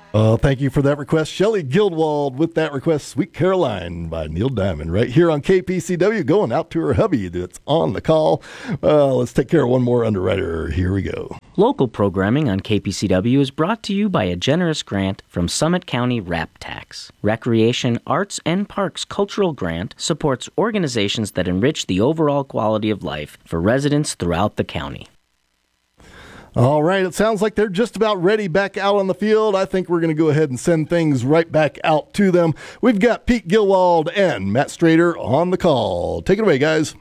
Thank you for that request. Shelley Gildwald with that request, Sweet Caroline by Neil Diamond, right here on KPCW, going out to her hubby that's on the call. Let's take care of one more underwriter. Here we go. Local programming on KPCW is brought to you by a generous grant from Summit County RAP Tax. Recreation, Arts, and Parks Cultural Grant supports organizations that enrich the overall quality of life for residents throughout the county. All right, it sounds like they're just about ready back out on the field. I think we're going to go ahead and send things right back out to them. We've got Pete Gilwald and Matt Strader on the call. Take it away, guys.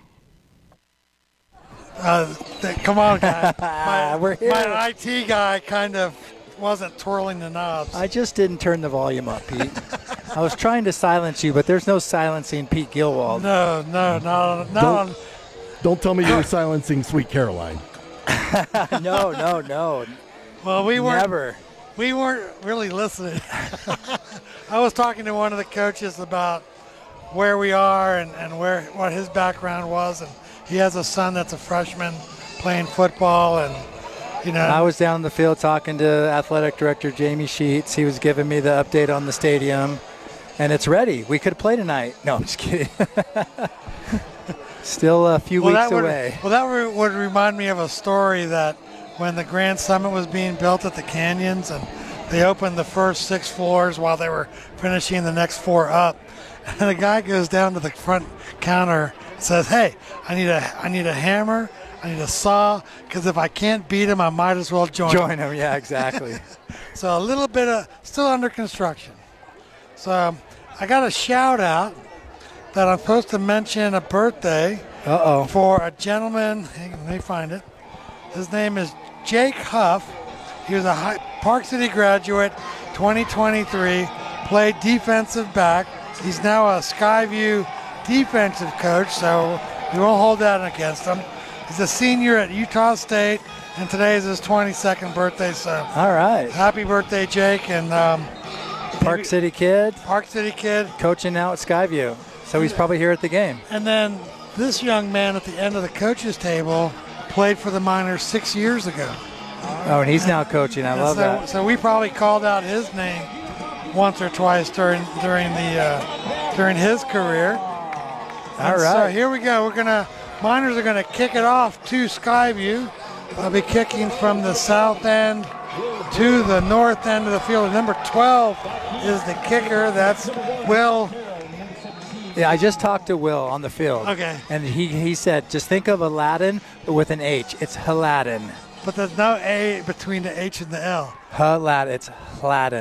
Come on, guys. We're here. My IT guy kind of wasn't twirling the knobs. I just didn't turn the volume up, Pete. I was trying to silence you, but there's no silencing Pete Gilwald. No. Don't tell me you were silencing Sweet Caroline. No. Well, we weren't really listening. I was talking to one of the coaches about where we are and what his background was, and he has a son that's a freshman playing football, and I was down the field talking to athletic director Jamie Sheets. He was giving me the update on the stadium, and it's ready. We could play tonight. No, I'm just kidding. Still a few weeks away. That would remind me of a story that when the Grand Summit was being built at the Canyons, and they opened the first 6 floors while they were finishing the next 4 up, and the guy goes down to the front counter and says, "Hey, I need a hammer, I need a saw, because if I can't beat him, I might as well join him." Yeah, exactly. So a little bit of still under construction. So I got a shout out that I'm supposed to mention a birthday for a gentleman. Let me find it. His name is Jake Huff. He was a Park City graduate, 2023, played defensive back. He's now a Skyview defensive coach, so we won't hold that against him. He's a senior at Utah State, and today is his 22nd birthday. So, all right. Happy birthday, Jake. And Park City kid. Coaching now at Skyview. So he's probably here at the game. And then this young man at the end of the coaches table played for the Miners 6 years ago. Oh, and he's now coaching. I love that. So we probably called out his name once or twice during his career. All right. So here we go. Miners are gonna kick it off to Skyview. They'll be kicking from the south end to the north end of the field. Number 12 is the kicker. That's Will. Yeah, I just talked to Will on the field. Okay. And he said, just think of Aladdin but with an H. It's Haladin. But there's no A between the H and the L. Haladin. It's Haladin.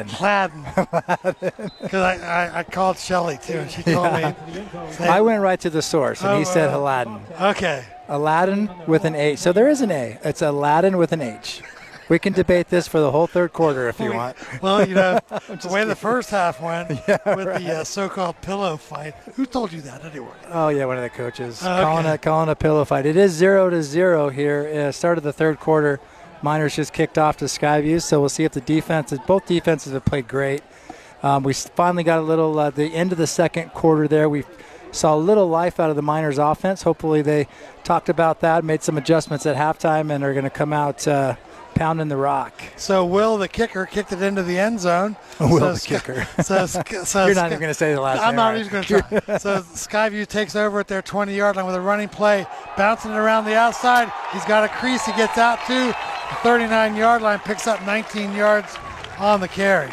Because I called Shelley too, and she told me. I went right to the source, and he said Haladin. Okay. Aladdin with an H. So there is an A. It's Aladdin with an H. We can debate this for the whole third quarter if you want. Well, the way the first half went with the so-called pillow fight. Who told you that anyway? Oh, yeah, one of the coaches calling a pillow fight. It is 0-0 here. Start of the third quarter. Miners just kicked off to Skyview, so we'll see if both defenses have played great. We finally got a little, the end of the second quarter there, we saw a little life out of the Miners offense. Hopefully they talked about that, made some adjustments at halftime, and are going to come out pounding the rock. So Will, the kicker, kicked it into the end zone. The kicker. You're not even going to say the last name. I'm not even going to try. So Skyview takes over at their 20-yard line with a running play, bouncing it around the outside. He's got a crease. He gets out to the 39-yard line, picks up 19 yards on the carry.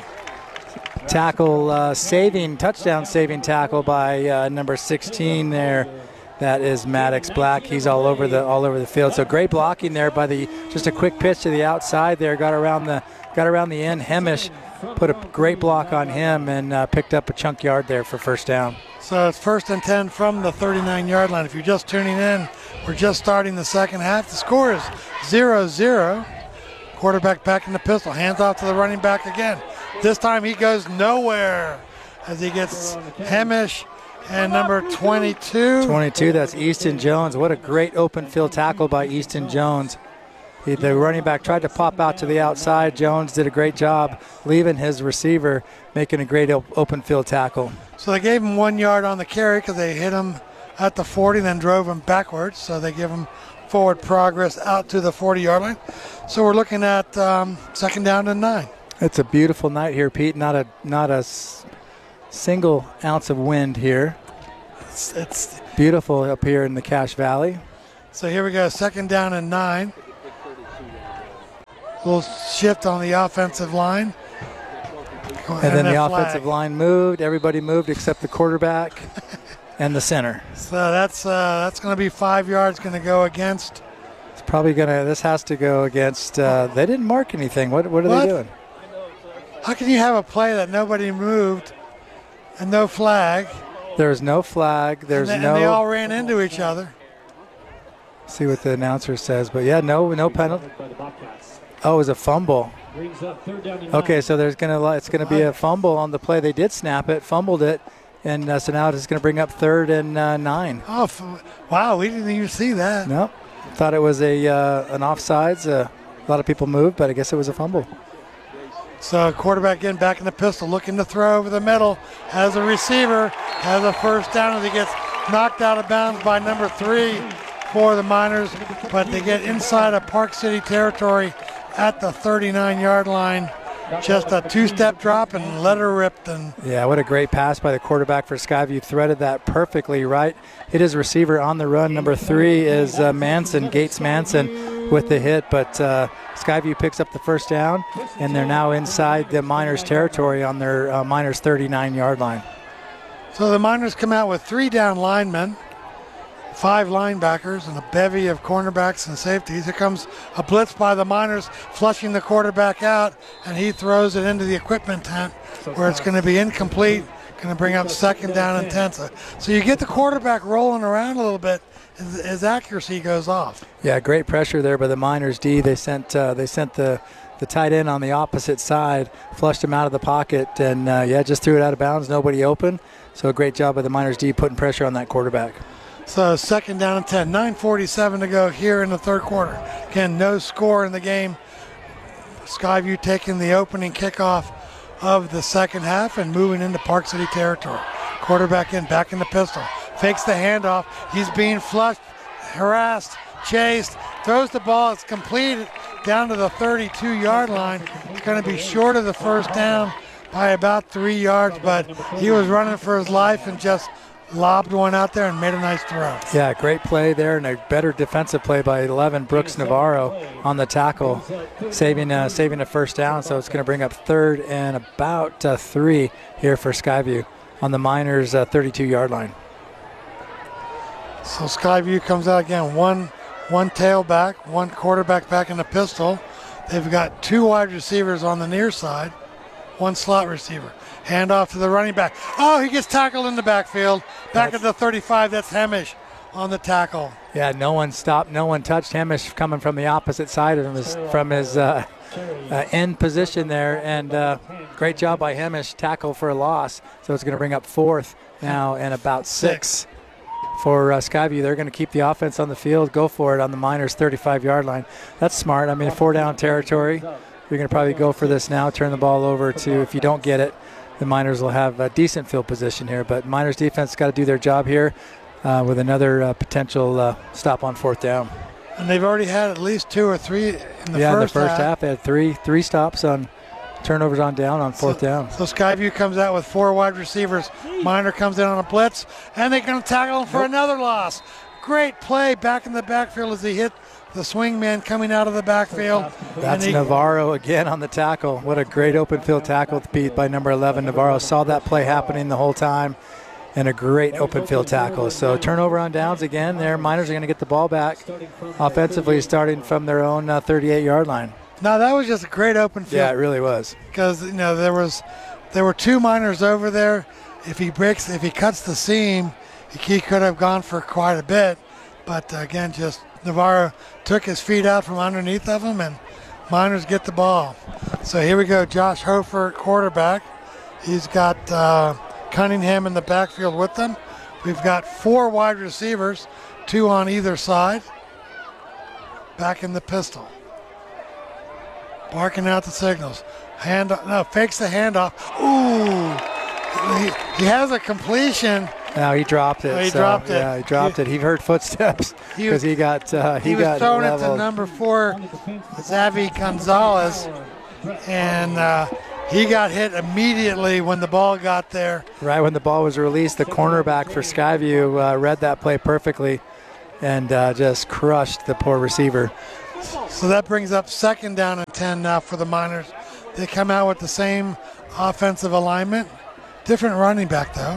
Touchdown saving tackle by number 16 there. That is Maddox Black. He's all over the field. So great blocking there by just a quick pitch to the outside there. Got around the end. Hemish put a great block on him and picked up a chunk yard there for first down. So it's 1st and 10 from the 39-yard line. If you're just tuning in, we're just starting the second half. The score is 0-0. Quarterback back in the pistol. Hands off to the running back again. This time he goes nowhere as he gets Hemish and number 22. 22, that's Easton Jones. What a great open field tackle by Easton Jones. The running back tried to pop out to the outside. Jones did a great job leaving his receiver, making a great open field tackle. So they gave him 1 yard on the carry because they hit him at the 40, then drove him backwards. So they give him forward progress out to the 40-yard line. So we're looking at second down and 9. It's a beautiful night here, Pete. Not a single ounce of wind here. It's beautiful up here in the Cache Valley. So here we go, 2nd down and 9. Little shift on the offensive line. And then the offensive line moved. Everybody moved except the quarterback and the center. So that's going to be 5 yards going to go against. It's probably going to, this has to go against, they didn't mark anything. What are they doing? How can you have a play that nobody moved and no flag? There's no flag. And they all ran into each other. See what the announcer says. But, yeah, no penalty. Oh, it was a fumble. Okay, so it's going to be a fumble on the play. They did snap it, fumbled it, and so now it's going to bring up 3rd and 9. Oh, wow, we didn't even see that. Nope. Thought it was an offsides. A lot of people moved, but I guess it was a fumble. So quarterback getting back in the pistol, looking to throw over the middle. Has a receiver, has a first down as he gets knocked out of bounds by number 3 for the Miners, but they get inside of Park City territory at the 39-yard line. Just a 2-step drop and let her rip. Yeah, what a great pass by the quarterback for Skyview. Threaded that perfectly right. Hit his receiver on the run. Number 3 is Gates Manson with the hit, but Skyview picks up the first down, and they're now inside the Miners territory on their Miners 39-yard line. So the Miners come out with 3 down linemen, 5 linebackers, and a bevy of cornerbacks and safeties. Here comes a blitz by the Miners, flushing the quarterback out, and he throws it into the equipment tent where it's going to be incomplete, going to bring up 2nd down and 10. So you get the quarterback rolling around a little bit. His accuracy goes off. Yeah, great pressure there by the Miners D. They sent the tight end on the opposite side, flushed him out of the pocket, and just threw it out of bounds. Nobody open. So a great job by the Miners D putting pressure on that quarterback. So 2nd down and 10, 9:47 to go here in the 3rd quarter. Again, no score in the game. Skyview taking the opening kickoff of the 2nd half and moving into Park City territory. Quarterback back in the pistol. Fakes the handoff. He's being flushed, harassed, chased, throws the ball. It's completed down to the 32-yard line. It's going to be short of the first down by about 3 yards, but he was running for his life and just lobbed one out there and made a nice throw. Yeah, great play there and a better defensive play by 11 Brooks Navarro on the tackle, saving a first down. So it's going to bring up 3rd and about 3 here for Skyview on the Miners' 32-yard line. So Skyview comes out again, one tailback, one quarterback back in the pistol. They've got 2 wide receivers on the near side, 1 slot receiver. Hand off to the running back. Oh, he gets tackled in the backfield. Back at the 35, that's Hemish on the tackle. Yeah, no one stopped, no one touched Hemish coming from the opposite side of him, from his end position there. And great job by Hemish, tackle for a loss. So it's going to bring up 4th now and about 6 for Skyview. They're going to keep the offense on the field, go for it on the Miners' 35-yard line. That's smart. I mean, 4-down territory. You're going to probably go for this now, turn the ball over to, if you don't get it, the Miners will have a decent field position here. But Miners defense got to do their job here with another potential stop on 4th down. And they've already had at least 2 or 3 in the first half. Yeah, in the first half. They had three stops on turnovers on down on 4th down. So Skyview comes out with 4 wide receivers. Miner comes in on a blitz, and they're going to tackle him for another loss. Great play back in the backfield as he hit the swing man coming out of the backfield. That's Navarro again on the tackle. What a great open field tackle by number 11. Navarro saw that play happening the whole time, and a great open field tackle. So turnover on downs again there. Miners are going to get the ball back offensively, starting from their own 38-yard line. Now that was just a great open field. Yeah, it really was. Because there were 2 Miners over there. If he cuts the seam, he could have gone for quite a bit. But again, just Navarro took his feet out from underneath of him, and Miners get the ball. So here we go, Josh Hofer, quarterback. He's got Cunningham in the backfield with them. We've got 4 wide receivers, 2 on either side. Back in the pistol. Barking out the signals. Fakes the handoff. Ooh, he has a compleation. No, he dropped it. He dropped it. Yeah, he dropped it. He heard footsteps because he got was throwing it to number 4, Xavi Gonzalez, and he got hit immediately when the ball got there. Right when the ball was released, the cornerback for Skyview read that play perfectly and just crushed the poor receiver. So that brings up 2nd down and 10 now for the Miners. They come out with the same offensive alignment. Different running back, though.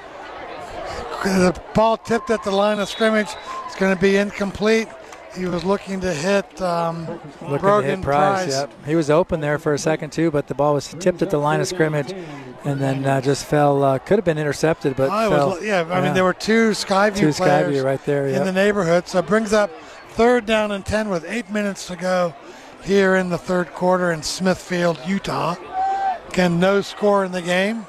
The ball tipped at the line of scrimmage. It's going to be incomplete. He was looking to hit Brogan Price. Yep. He was open there for a second, too, but the ball was tipped at the line of scrimmage and then just fell. Could have been intercepted, but fell. I mean, there were two Skyview players right there, in the neighborhood. So it brings up 3rd down and 10 with 8 minutes to go here in the 3rd quarter in Smithfield, Utah. Again, no score in the game.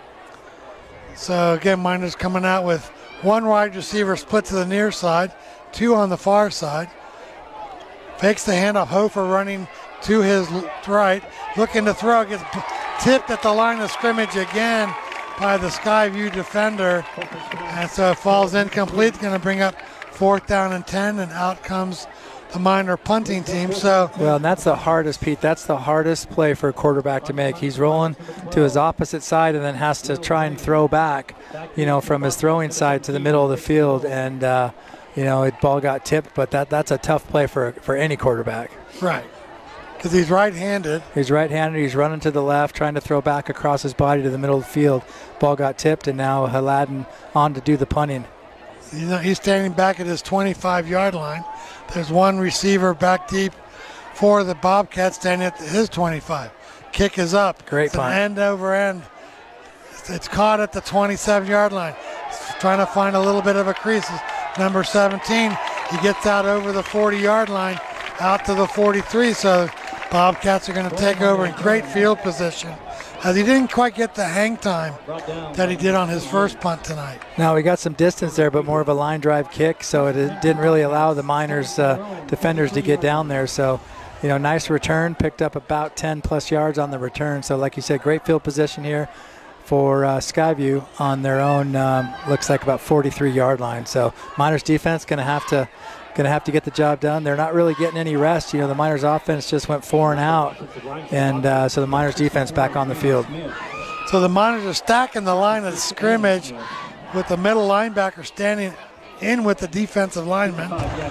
So again, Miners coming out with 1 wide receiver split to the near side, 2 on the far side. Fakes the handoff. Hofer running to his right, looking to throw. Gets tipped at the line of scrimmage again by the Skyview defender. And so it falls incomplete. It's going to bring up 4th down and 10, and out comes the Miner punting team. So well, and that's the hardest, Pete. That's the hardest play for a quarterback to make. He's rolling to his opposite side and then has to try and throw back, from his throwing side to the middle of the field. And, ball got tipped, but that's a tough play for any quarterback. Right. Because he's right-handed. He's right-handed. He's running to the left, trying to throw back across his body to the middle of the field. Ball got tipped, and now Haladin on to do the punting. He's standing back at his 25-yard line. There's one receiver back deep for the Bobcats standing at his 25. Kick is up. Great it's punt. An end over end. It's caught at the 27-yard line. He's trying to find a little bit of a crease. Number 17, he gets out over the 40-yard line, out to the 43. So Bobcats are going to take over in great field position, as he didn't quite get the hang time that he did on his first punt tonight. Now, we got some distance there, but more of a line drive kick, so it didn't really allow the Miners defenders to get down there. So, nice return, picked up about 10-plus yards on the return. So, like you said, great field position here for Skyview on their own, looks like about 43-yard line. So, Miners defense going to have to get the job done. They're not really getting any rest. The Miners offense just went 4 and out, and so the Miners defense back on the field. So the Miners are stacking the line of scrimmage with the middle linebacker standing in with the defensive lineman.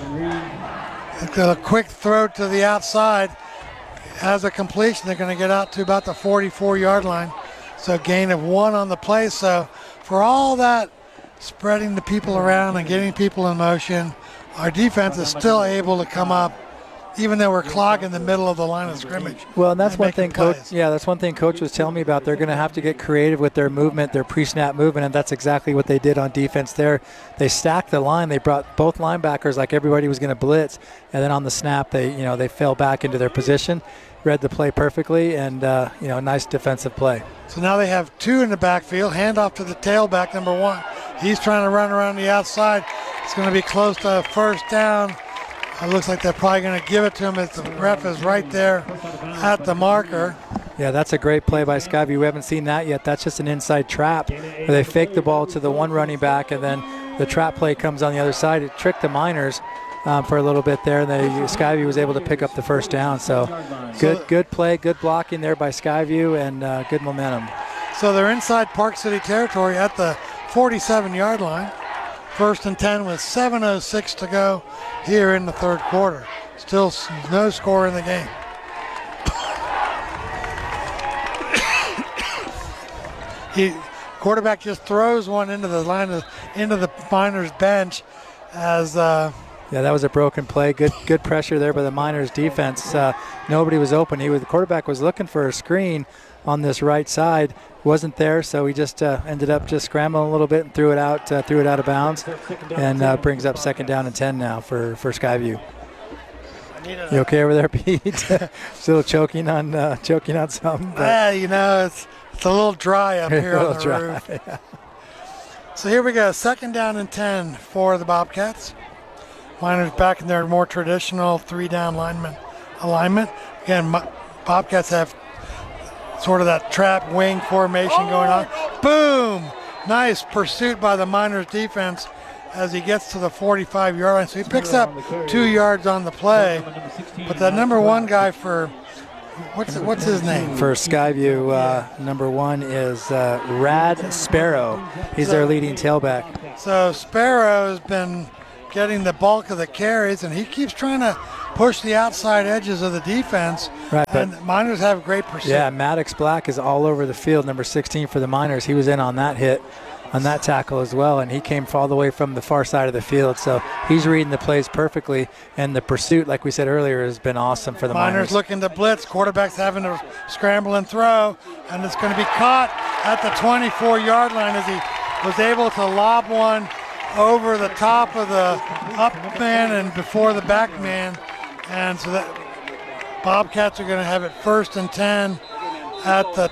A quick throw to the outside. As a completion, they're going to get out to about the 44-yard line. So a gain of 1 on the play. So for all that spreading the people around and getting people in motion, our defense is still able to come up, even though we're clogging the middle of the line of scrimmage. Well, and that's one thing, Coach. Yeah, that's one thing Coach was telling me about. They're going to have to get creative with their movement, their pre-snap movement, and that's exactly what they did on defense there. They stacked the line. They brought both linebackers like everybody was going to blitz, and then on the snap, they fell back into their position, read the play perfectly, and nice defensive play. So now they have 2 in the backfield. Handoff to the tailback, number 1. He's trying to run around the outside. It's going to be close to a first down. It looks like they're probably going to give it to him as the ref is right there at the marker. Yeah, that's a great play by Skyview. We haven't seen that yet. That's just an inside trap where they fake the ball to the one running back, and then the trap play comes on the other side. It tricked the Miners for a little bit there, and Skyview was able to pick up the first down. So good play, good blocking there by Skyview, and good momentum. So they're inside Park City territory at the 47-yard line. 1st and 10 with 7:06 to go here in the 3rd quarter. Still no score in the game. Quarterback just throws one into the Miners bench as. Yeah, that was a broken play. Good pressure there by the Miners defense. Nobody was open. The quarterback was looking for a screen on this right side. Wasn't there, so he just ended up just scrambling a little bit and threw it out of bounds, and brings up 2nd down and 10 now for Skyview. You okay over there, Pete? Still choking on something. It's a little dry up here on the roof. Yeah. So here we go, 2nd down and 10 for the Bobcats. Miners back in their more traditional 3-down lineman alignment. Again, Bobcats have sort of that trap wing formation going on. Boom! Nice pursuit by the Miners defense as he gets to the 45-yard line. So he picks up 2 yards on the play. But the number 1 guy for What's his name? For Skyview, number 1 is Rad Sparrow. He's their leading tailback. So Sparrow has been getting the bulk of the carries, and he keeps trying to push the outside edges of the defense. Right, and Miners have great pursuit. Yeah, Maddox Black is all over the field, number 16 for the Miners. He was in on that hit, on that tackle as well, and he came all the way from the far side of the field. So he's reading the plays perfectly, and the pursuit, like we said earlier, has been awesome for the Miners. Miners looking to blitz. Quarterback's having to scramble and throw, and it's going to be caught at the 24-yard line as he was able to lob one over the top of the up man and before the back man. And so that Bobcats are going to have it 1st and 10 at the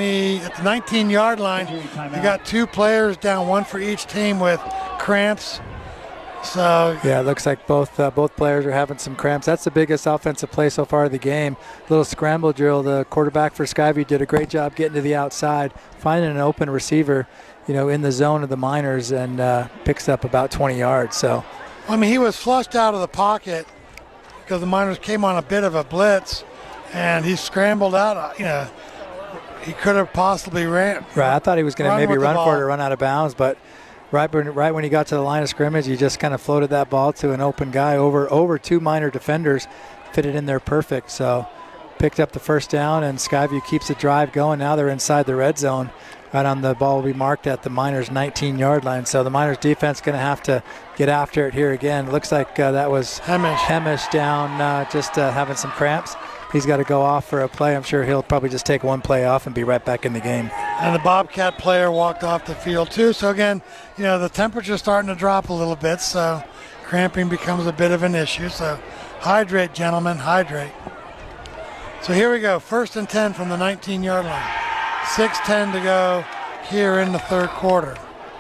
19-yard line. You got 2 players down, 1 for each team with cramps. So yeah, it looks like both players are having some cramps. That's the biggest offensive play so far of the game. Little scramble drill. The quarterback for Skyview did a great job getting to the outside, finding an open receiver, in the zone of the Miners, and picks up about 20 yards. So, I mean, he was flushed out of the pocket because the Miners came on a bit of a blitz, and he scrambled out. He could have possibly ran. Right, I thought he was going to maybe run for it or run out of bounds, but right when he got to the line of scrimmage, he just kind of floated that ball to an open guy over 2 Miner defenders, fit it in there perfect. So picked up the first down, and Skyview keeps the drive going. Now they're inside the red zone. Right on the ball will be marked at the Miners' 19-yard line. So the Miners' defense going to have to get after it here again. Looks like that was Hemish down, just having some cramps. He's got to go off for a play. I'm sure he'll probably just take 1 play off and be right back in the game. And the Bobcat player walked off the field too. So again, the temperature's starting to drop a little bit, so cramping becomes a bit of an issue. So hydrate, gentlemen, hydrate. So here we go, 1st and 10 from the 19-yard line. 6:10 to go here in the third quarter.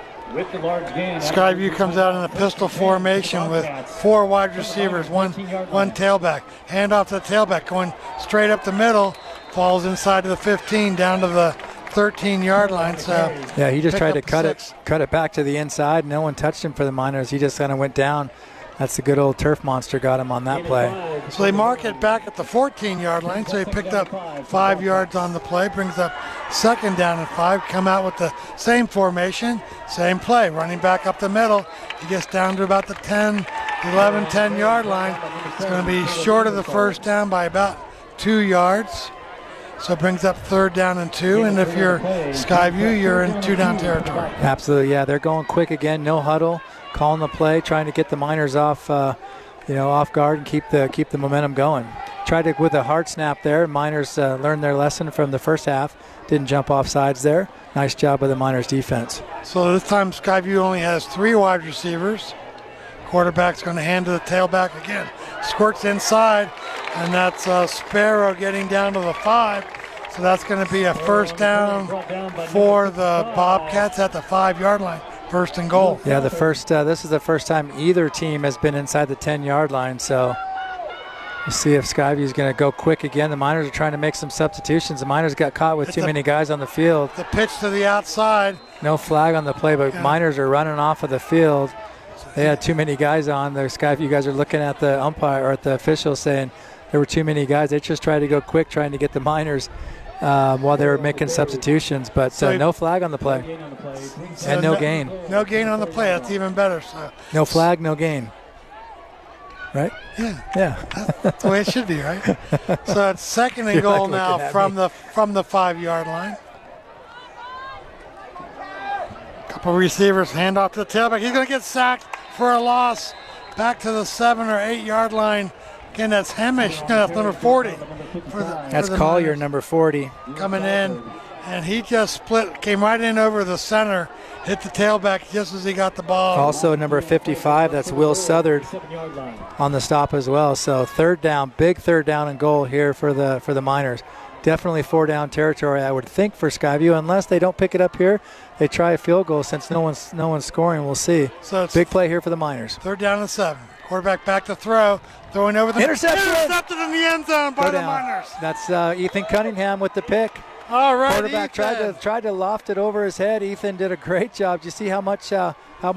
Skyview comes out in a pistol formation with 4 wide receivers, one tailback. Hand off to the tailback, going straight up the middle, falls inside of the 15, down to the 13-yard line. So yeah, he just tried to cut it back to the inside. No one touched him for the Miners. He just kind of went down. That's the good old turf monster got him on that play. So they mark it back at the 14-yard line. So he picked up 5 yards on the play, brings up 2nd down and 5. Come out with the same formation, same play, running back up the middle. He gets down to about the 10-yard line. It's going to be short of the first down by about 2 yards. So it brings up 3rd down and 2. And if you're Skyview, you're in 2-down territory. Absolutely, yeah. They're going quick again, no huddle. Calling the play, trying to get the Miners off, off guard and keep the momentum going. Tried to with a hard snap there. Miners learned their lesson from the first half. Didn't jump off sides there. Nice job by the Miners defense. So this time Skyview only has 3 wide receivers. Quarterback's going to hand to the tailback again. Squirts inside, and that's Sparrow getting down to the 5. So that's going to be a 1st down for the Bobcats at the 5-yard line. 1st and goal. Yeah, this is the first time either team has been inside the 10-yard line. So we'll see if Skyview is going to go quick again. The Miners are trying to make some substitutions. The Miners got caught with too many guys on the field. The pitch to the outside. No flag on the play, but Miners are running off of the field. They had too many guys on there. Skyview guys are looking at the umpire or at the official saying there were too many guys. They just tried to go quick, trying to get the Miners while they were making substitutions, but no flag on the play and no gain. No gain on the play. That's even better. So no flag, no gain. Right? Yeah. That's the way it should be, right? So it's 2nd and goal now from the 5-yard line. Couple receivers, hand off to the tailback. He's going to get sacked for a loss. Back to the 7 or 8-yard line. Again, that's Hemish. No, that's number 40. That's Collier, number 40. Coming in, and he just came right in over the center, hit the tailback just as he got the ball. Also number 55, that's Will Southard on the stop as well. So 3rd down, big 3rd down and goal here for the Miners. Definitely 4-down territory, I would think, for Skyview. Unless they don't pick it up here, they try a field goal since no one's scoring. We'll see. So it's big play here for the Miners. 3rd down and 7. Quarterback back to throw. Throwing over the intercepted in the end zone by the Miners. That's Ethan Cunningham with the pick. All right, quarterback tried to loft it over his head. Ethan did a great job. Do you see how much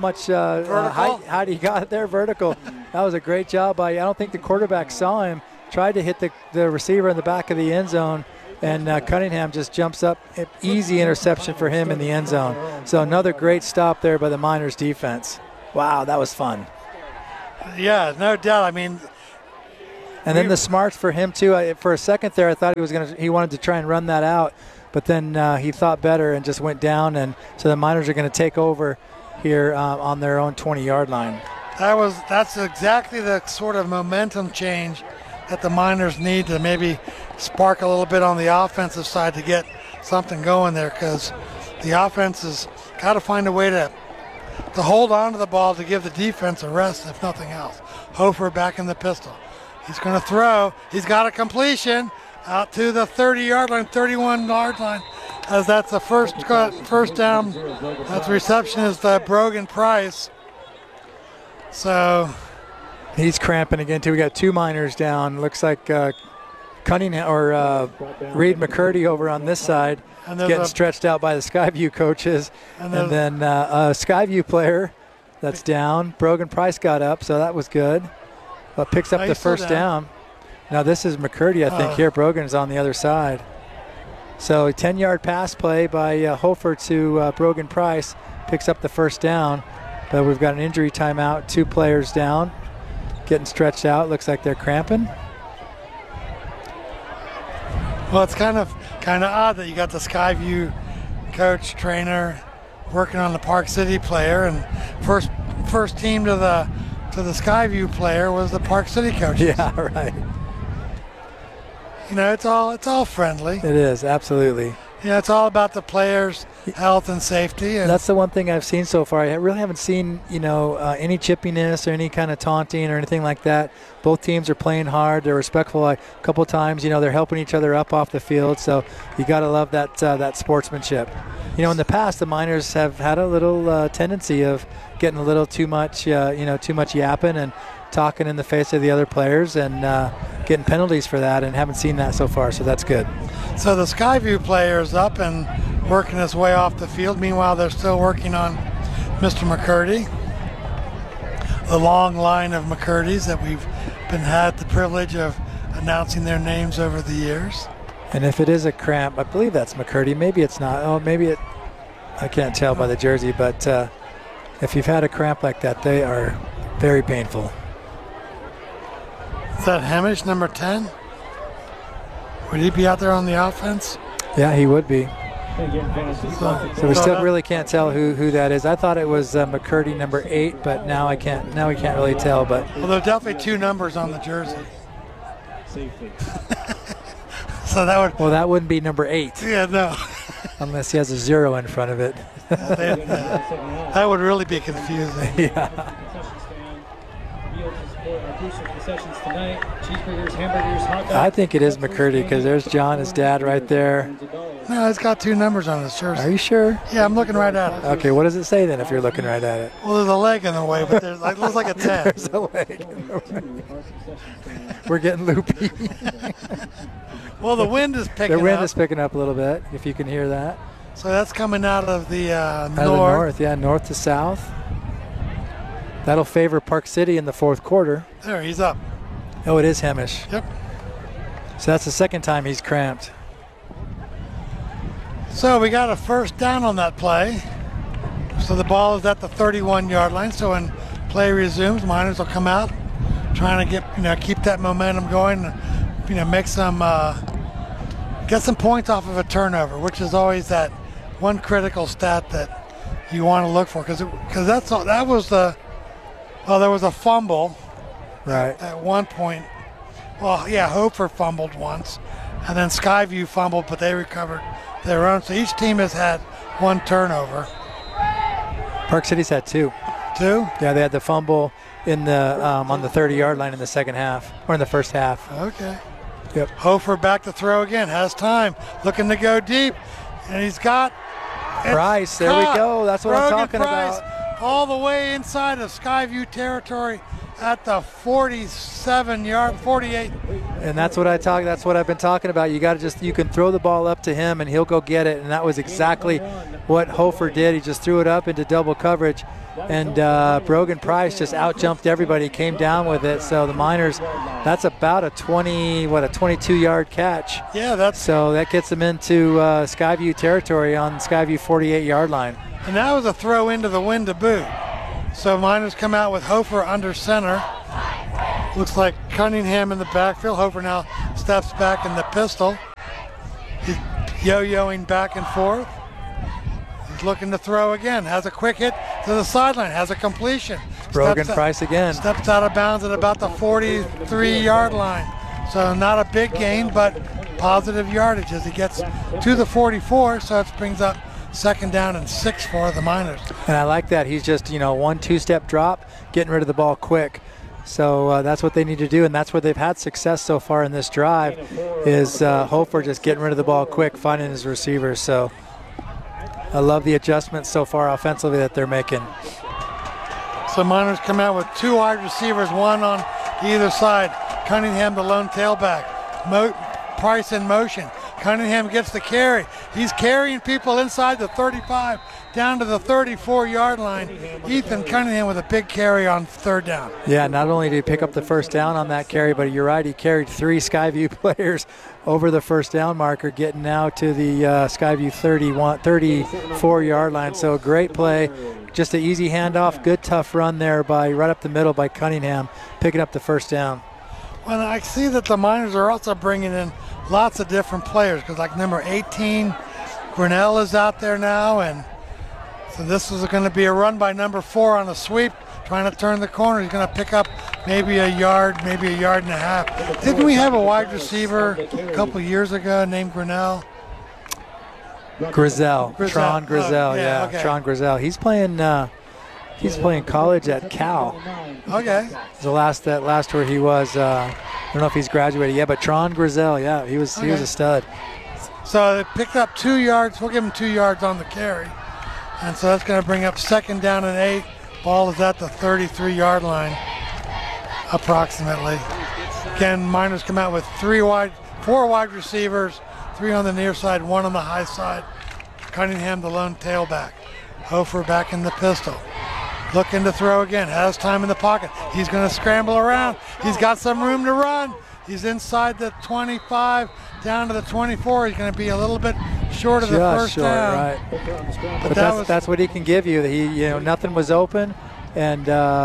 height he got there vertical? That was a great job by. I don't think the quarterback saw him. tried to hit the receiver in the back of the end zone, and Cunningham just jumps up. Easy interception for him in the end zone. So another great stop there by the Miners defense. Wow, that was fun. Yeah, no doubt. I mean, and then the smarts for him too. For a second there, I thought he wanted to try and run that out, but then he thought better and just went down. And so the Miners are going to take over here on their own 20-yard line. That's exactly the sort of momentum change that the Miners need to maybe spark a little bit on the offensive side to get something going there, because the offense has got to find a way to hold on to the ball to give the defense a rest, if nothing else. Hofer back in the pistol. He's going to throw. He's got a completion out to the 30-yard line, 31-yard line, as that's the first down. That's reception is Brogan Price. So he's cramping again too. We got 2 Miners down. Looks like Cunningham or Reed McCurdy over on this side, getting stretched out by the Skyview coaches, and then a Skyview player that's down. Brogan Price got up, so that was good. But picks up the first down. Now this is McCurdy, I think. Here, Brogan's on the other side. So a 10-yard pass play by Hofer to Brogan Price picks up the first down. But we've got an injury timeout. 2 players down, getting stretched out. Looks like they're cramping. Well, it's kind of odd that you got the Skyview coach trainer working on the Park City player, and first team to the Skyview player was the Park City coach. Yeah, right. You know, it's all friendly. It is, absolutely. Yeah, it's all about the players' health and safety. And that's the one thing I've seen so far. I really haven't seen, any chippiness or any kind of taunting or anything like that. Both teams are playing hard. They're respectful. A couple times, they're helping each other up off the field. So you got to love that sportsmanship. In the past, the Miners have had a little tendency of getting a little too much yapping and talking in the face of the other players and getting penalties for that, and haven't seen that so far, so that's good. So the Skyview player is up and working his way off the field. Meanwhile, they're still working on Mr. McCurdy. The long line of McCurdys that we've had the privilege of announcing their names over the years. And if it is a cramp, I believe that's McCurdy. Maybe it's not. I can't tell by the jersey, but if you've had a cramp like that, they are very painful. Is that Hamish, number 10? Would he be out there on the offense? Yeah, he would be. So we still really can't tell who that is. I thought it was McCurdy, number 8, but now we can't really tell. But well, there are definitely 2 numbers on the jersey. So that wouldn't be number 8. Yeah, no. Unless he has a 0 in front of it. That would really be confusing. Yeah. I think it is McCurdy, because there's John, his dad, right there. No, it's got 2 numbers on his jersey. Are you sure? Yeah, I'm looking right at it. Okay, what does it say then if you're looking right at it? Well, there's a leg in the way, but it looks like a 10. There's a leg in the way. We're getting loopy. Well, the wind is picking up. The wind is picking up a little bit, if you can hear that. So that's coming out of the north. Out of the north, yeah, north to south. That'll favor Park City in the fourth quarter. There, he's up. Oh, it is Hamish. Yep. So that's the second time he's cramped. So we got a first down on that play. So the ball is at the 31-yard line. So when play resumes, Miners will come out, trying to keep that momentum going, make some, get some points off of a turnover, which is always that one critical stat that you want to look for, because there was a fumble. Right. At one point. Well, yeah, Hofer fumbled once, and then Skyview fumbled, but they recovered their own. So each team has had 1 turnover. Park City's had 2. 2? Yeah, they had the fumble in the on the 30-yard line in the second half, or in the first half. Okay. Yep. Hofer back to throw again, has time, looking to go deep, and he's got Price. There we go. That's what I'm talking about. All the way inside of Skyview territory at the 47-yard, 48. And that's what that's what I've been talking about. You can throw the ball up to him and he'll go get it. And that was exactly what Hofer did. He just threw it up into double coverage. And Brogan Price just out-jumped everybody, came down with it. So the Miners, that's about a 22-yard catch. Yeah, so that gets them into Skyview territory on Skyview 48-yard line. And that was a throw into the wind to boot. So Miners come out with Hofer under center. Looks like Cunningham in the backfield. Hofer now steps back in the pistol. He's yo-yoing back and forth. He's looking to throw again. Has a quick hit to the sideline. Has a completion. Brogan Price again. Steps out of bounds at about the 43-yard line. So not a big gain, but positive yardage as he gets to the 44. So it brings up 2nd down and 6 for the Miners. And I like that. He's just, 1-2-step drop, getting rid of the ball quick. So that's what they need to do, and that's where they've had success so far in this drive is Hofer just getting rid of the ball quick, finding his receivers. So I love the adjustments so far offensively that they're making. So Miners come out with 2 wide receivers, one on either side. Cunningham, the lone tailback. Price in motion. Cunningham gets the carry. He's carrying people inside the 35 down to the 34-yard line. Ethan Cunningham with a big carry on 3rd down. Yeah, not only did he pick up the 1st down on that carry, but you're right, he carried 3 Skyview players over the 1st down marker, getting now to the Skyview 34-yard line. So a great play. Just an easy handoff, good tough run there right up the middle by Cunningham, picking up the 1st down. Well, I see that the Miners are also bringing in lots of different players because like number 18, Grinnell is out there now, and so this is going to be a run by number 4 on a sweep, trying to turn the corner. He's going to pick up maybe a yard and a half. Didn't we have a wide receiver a couple years ago named Grinnell? Tron Grizzell, yeah. Okay. Tron Grizzell. He's playing college at Cal. Okay. The last where he was, I don't know if he's graduated yet, but Tron Grizzell, yeah, he was a stud. So they picked up 2 yards. We'll give him 2 yards on the carry. And so that's going to bring up 2nd down and 8. Ball is at the 33-yard line, approximately. Again, Miners come out with 4 wide receivers, 3 on the near side, 1 on the high side. Cunningham, the lone tailback. Hofer back in the pistol. Looking to throw again. Has time in the pocket. He's going to scramble around. He's got some room to run. He's inside the 25, down to the 24. He's going to be a little bit short of the first down. Right. But that's what he can give you. Nothing was open, and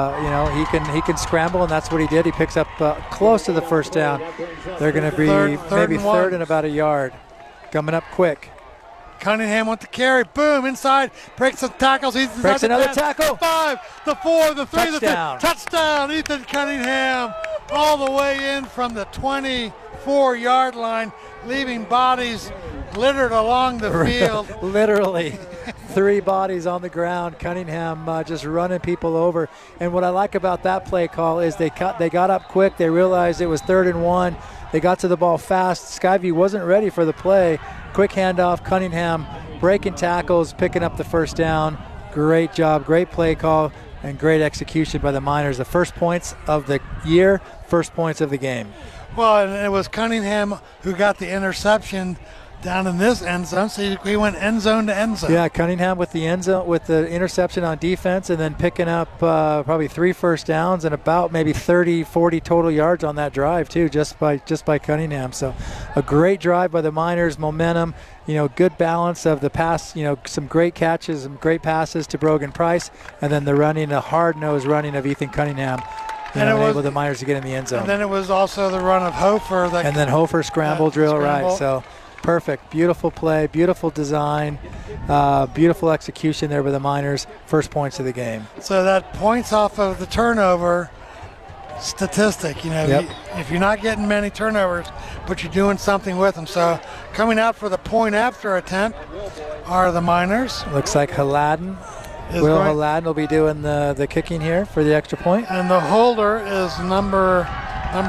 he can scramble, and that's what he did. He picks up close to the 1st down. They're going to be maybe 3rd and about a yard, coming up quick. Cunningham with the carry. Boom, inside. Breaks some tackles. He's breaks another 10, tackle. 5, the 4, the 3, touchdown. The 2. Touchdown. Ethan Cunningham all the way in from the 24-yard line, leaving bodies littered along the field. Literally. 3 bodies on the ground. Cunningham just running people over. And what I like about that play call is they got up quick. They realized it was 3rd and 1. They got to the ball fast. Skyview wasn't ready for the play. Quick handoff. Cunningham breaking tackles, picking up the 1st down. Great job, great play call, and great execution by the Miners. The first points of the year, first points of the game. Well, and it was Cunningham who got the interception down in this end zone, so he went end zone to end zone. Yeah, Cunningham with the end zone, with the interception on defense, and then picking up probably 3 first downs and about maybe 30, 40 total yards on that drive too, just by Cunningham. So a great drive by the Miners, momentum, good balance of the pass, some great catches, some great passes to Brogan Price, and then the hard-nosed running of Ethan Cunningham. Able the Miners to get in the end zone. And then it was also the run of Hofer. And then Hofer scramble drill, right. So perfect. Beautiful play, beautiful design, beautiful execution there by the Miners. First points of the game. So that points off of the turnover statistic. If you're not getting many turnovers, but you're doing something with them. So coming out for the point after attempt are the Miners. Looks like Haladin. Haladin will be doing the kicking here for the extra point. And the holder is number 1.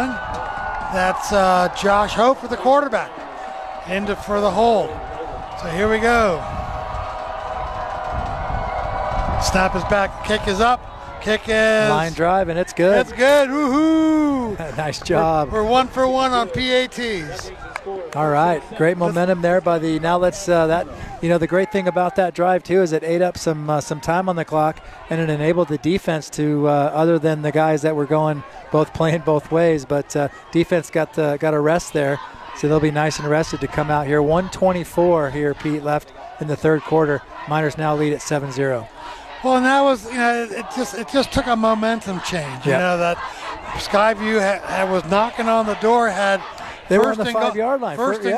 That's Josh Hope, the quarterback, for the hold. So here we go. Snap is back, kick is up. Kick is. Line drive, and it's good. It's good. Woohoo! Nice job. We're 1 for 1 on PATs. All right, great momentum there by the. Now let's the great thing about that drive too is it ate up some time on the clock, and it enabled the defense to other than the guys that were playing both ways, but defense got a rest there, so they'll be nice and rested to come out here. 1:24 here, Pete, left in the third quarter. Miners now lead at 7-0. Well, and that was, it just took a momentum change. You know, that Skyview was knocking on the door, they were on the 5-yard line. First and